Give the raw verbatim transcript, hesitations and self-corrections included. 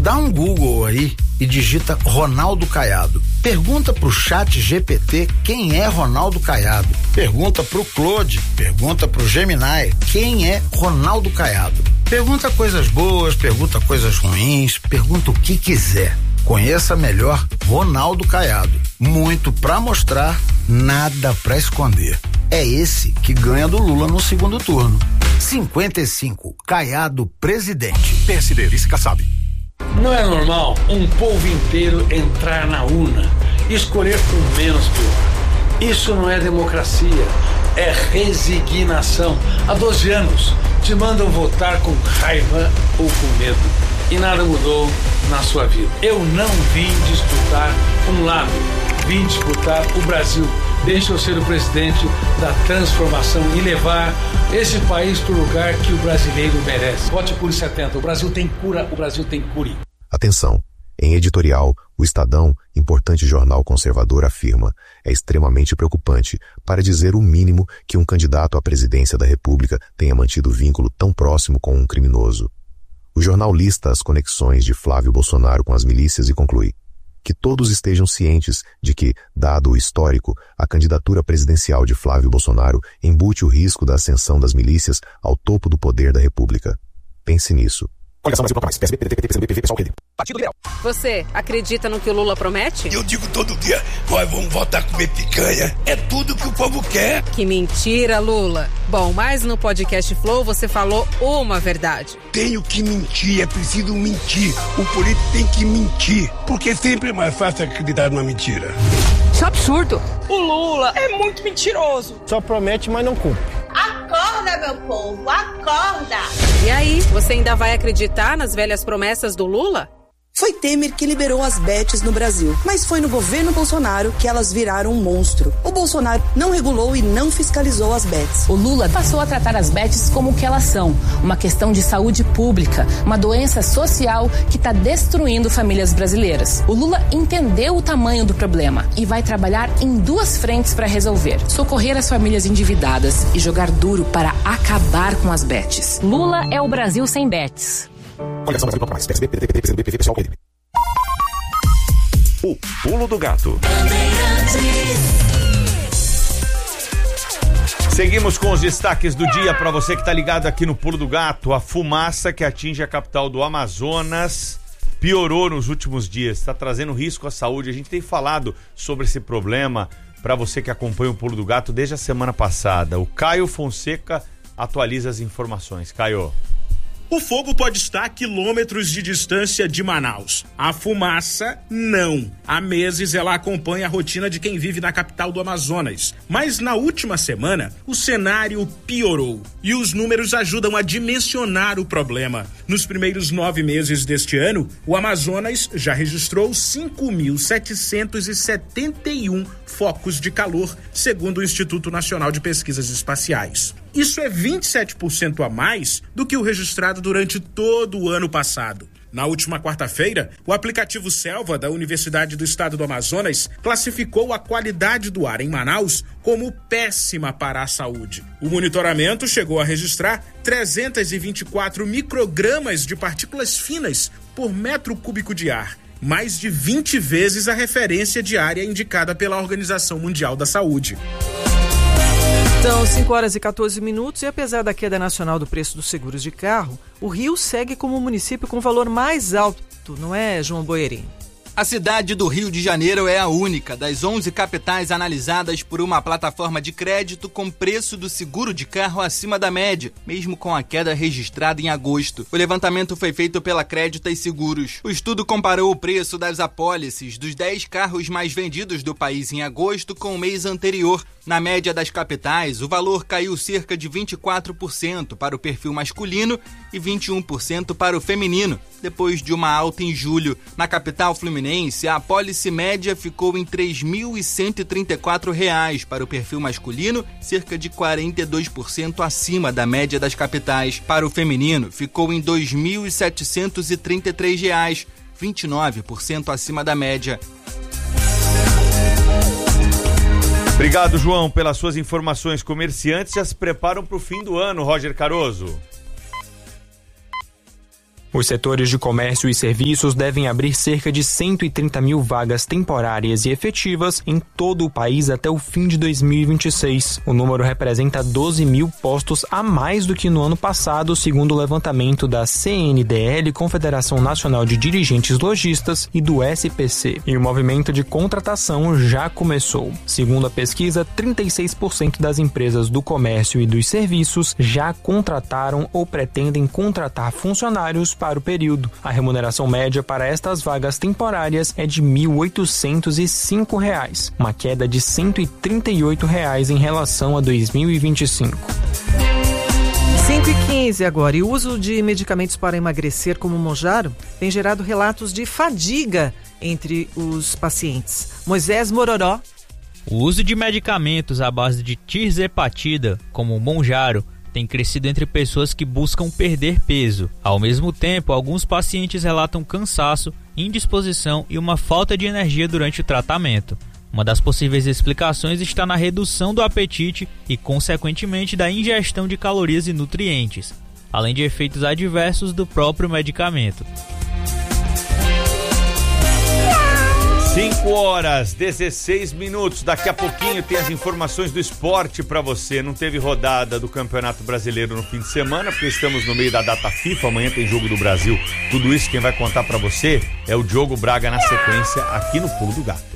Dá um Google aí e digita Ronaldo Caiado. Pergunta pro chat G P T quem é Ronaldo Caiado. Pergunta pro Claude, pergunta pro Gemini quem é Ronaldo Caiado. Pergunta coisas boas, pergunta coisas ruins, pergunta o que quiser. Conheça melhor Ronaldo Caiado. Muito pra mostrar, nada pra esconder. É esse que ganha do Lula no segundo turno. cinquenta e cinco, Caiado presidente. P S D, vice Kassab. Não é normal um povo inteiro entrar na urna e escolher por menos pior. Isso não é democracia, é resignação. Há doze anos te mandam votar com raiva ou com medo e nada mudou na sua vida. Eu não vim disputar um lado, vim disputar o Brasil. Deixa eu ser o presidente da transformação e levar esse país para o lugar que o brasileiro merece. Vote Cure setenta. O Brasil tem cura, o Brasil tem cure. Atenção. Em editorial, o Estadão, importante jornal conservador, afirma: é extremamente preocupante, para dizer o mínimo, que um candidato à presidência da República tenha mantido vínculo tão próximo com um criminoso. O jornal lista as conexões de Flávio Bolsonaro com as milícias e conclui que todos estejam cientes de que, dado o histórico, a candidatura presidencial de Flávio Bolsonaro embute o risco da ascensão das milícias ao topo do poder da República. Pense nisso. Coligação Brasil Bloco Mais, P S B, P D T, P T, P C B, P V, Pessoal, Rede. Partido Liberal. Você acredita no que o Lula promete? Eu digo todo dia, nós vamos voltar a comer picanha. É tudo que o povo quer. Que mentira, Lula. Bom, mas no podcast Flow você falou uma verdade. Tenho que mentir, é preciso mentir. O político tem que mentir, porque sempre é mais fácil acreditar numa mentira. Isso é absurdo. O Lula é muito mentiroso. Só promete, mas não cumpre. Acorda, meu povo, acorda! E aí, você ainda vai acreditar nas velhas promessas do Lula? Foi Temer que liberou as bets no Brasil, mas foi no governo Bolsonaro que elas viraram um monstro. O Bolsonaro não regulou e não fiscalizou as bets. O Lula passou a tratar as bets como o que elas são, uma questão de saúde pública, uma doença social que está destruindo famílias brasileiras. O Lula entendeu o tamanho do problema e vai trabalhar em duas frentes para resolver: socorrer as famílias endividadas e jogar duro para acabar com as bets. Lula é o Brasil sem bets. Coligação Brasil Bloco Mais, P S B, P D T, P C B, P V, Pessoal, Rede. O Pulo do Gato. Seguimos com os destaques do dia para você que está ligado aqui no Pulo do Gato. A fumaça que atinge a capital do Amazonas piorou nos últimos dias, está trazendo risco à saúde. A gente tem falado sobre esse problema para você que acompanha o Pulo do Gato desde a semana passada. O Caio Fonseca atualiza as informações. Caio. O fogo pode estar a quilômetros de distância de Manaus. A fumaça, não. Há meses ela acompanha a rotina de quem vive na capital do Amazonas. Mas na última semana, o cenário piorou. E os números ajudam a dimensionar o problema. Nos primeiros nove meses deste ano, o Amazonas já registrou cinco mil setecentos e setenta e um focos de calor, segundo o Instituto Nacional de Pesquisas Espaciais. Isso é vinte e sete por cento a mais do que o registrado durante todo o ano passado. Na última quarta-feira, o aplicativo Selva da Universidade do Estado do Amazonas classificou a qualidade do ar em Manaus como péssima para a saúde. O monitoramento chegou a registrar trezentos e vinte e quatro microgramas de partículas finas por metro cúbico de ar, mais de vinte vezes a referência diária indicada pela Organização Mundial da Saúde. São cinco horas e quatorze minutos e apesar da queda nacional do preço dos seguros de carro, o Rio segue como o município com o valor mais alto, não é, João Boerim? A cidade do Rio de Janeiro é a única das onze capitais analisadas por uma plataforma de crédito com preço do seguro de carro acima da média, mesmo com a queda registrada em agosto. O levantamento foi feito pela Crédito e Seguros. O estudo comparou o preço das apólices dos dez carros mais vendidos do país em agosto com o mês anterior. Na média das capitais, o valor caiu cerca de vinte e quatro por cento para o perfil masculino e vinte e um por cento para o feminino, depois de uma alta em julho. Na capital fluminense, a apólice média ficou em três mil cento e trinta e quatro reais para o perfil masculino, cerca de quarenta e dois por cento acima da média das capitais. Para o feminino, ficou em dois mil setecentos e trinta e três reais, vinte e nove por cento acima da média. Obrigado, João, pelas suas informações. Comerciantes já se preparam para o fim do ano, Roger Caroso. Os setores de comércio e serviços devem abrir cerca de cento e trinta mil vagas temporárias e efetivas em todo o país até o fim de dois mil e vinte e seis. O número representa doze mil postos a mais do que no ano passado, segundo o levantamento da C N D L, Confederação Nacional de Dirigentes Lojistas, e do S P C. E o movimento de contratação já começou. Segundo a pesquisa, trinta e seis por cento das empresas do comércio e dos serviços já contrataram ou pretendem contratar funcionários para o período. A remuneração média para estas vagas temporárias é de mil oitocentos e cinco reais, uma queda de cento e trinta e oito reais em relação a dois mil e vinte e cinco. cinco e quinze agora. E o uso de medicamentos para emagrecer, como o Monjaro, tem gerado relatos de fadiga entre os pacientes. Moisés Mororó. O uso de medicamentos à base de tirzepatida, como o Monjaro, tem crescido entre pessoas que buscam perder peso. Ao mesmo tempo, alguns pacientes relatam cansaço, indisposição e uma falta de energia durante o tratamento. Uma das possíveis explicações está na redução do apetite e, consequentemente, da ingestão de calorias e nutrientes, além de efeitos adversos do próprio medicamento. cinco horas, dezesseis minutos. Daqui a pouquinho tem as informações do esporte para você. Não teve rodada do Campeonato Brasileiro no fim de semana, porque estamos no meio da data FIFA. Amanhã tem Jogo do Brasil. Tudo isso quem vai contar para você é o Diogo Braga na sequência aqui no Pulo do Gato.